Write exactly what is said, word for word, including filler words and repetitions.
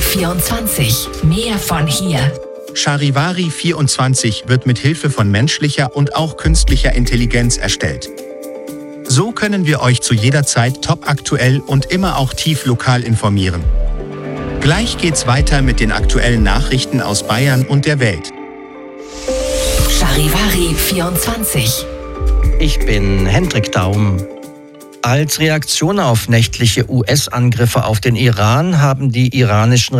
vierundzwanzig. Mehr von hier. Charivari vierundzwanzig wird mit Hilfe von menschlicher und auch künstlicher Intelligenz erstellt. So können wir euch zu jeder Zeit topaktuell und immer auch tief lokal informieren. Gleich geht's weiter mit den aktuellen Nachrichten aus Bayern und der Welt. Charivari vierundzwanzig. Ich bin Hendrik Daum. Als Reaktion auf nächtliche U S-Angriffe auf den Iran haben die iranischen